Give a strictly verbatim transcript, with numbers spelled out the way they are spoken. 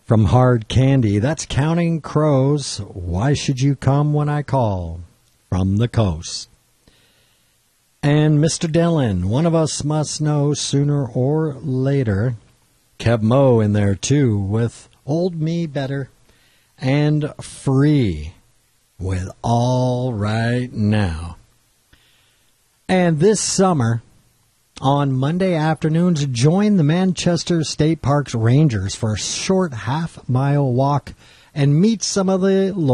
From Hard Candy, that's Counting Crows. Why should you come when I call? From the coast. And Mister Dillon, one of us must know sooner or later. Kev Moe in there too with Old Me Better. And Free with All Right Now. And this summer, on Monday afternoons, join the Manchester State Parks Rangers for a short half-mile walk and meet some of the